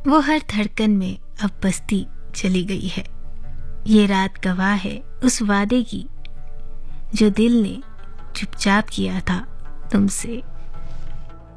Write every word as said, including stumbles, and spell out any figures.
वो हर धड़कन में अब बसती चली गई है। ये रात गवाह है उस वादे की जो दिल ने चुपचाप किया था तुमसे।